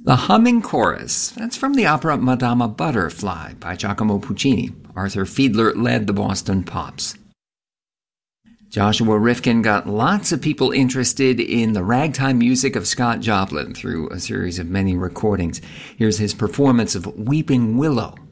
The Humming Chorus, that's from the opera Madama Butterfly by Giacomo Puccini. Arthur Fiedler led the Boston Pops. Joshua Rifkin got lots of people interested in the ragtime music of Scott Joplin through a series of many recordings. Here's his performance of Weeping Willow.